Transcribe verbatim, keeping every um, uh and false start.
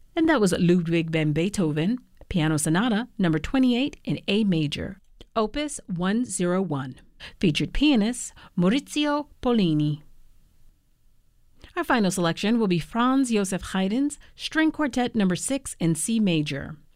And that was Ludwig van Beethoven, Piano Sonata number twenty-eight in A major, Opus one oh one. Featured pianist Maurizio Pollini. Our final selection will be Franz Joseph Haydn's String Quartet number six in C major,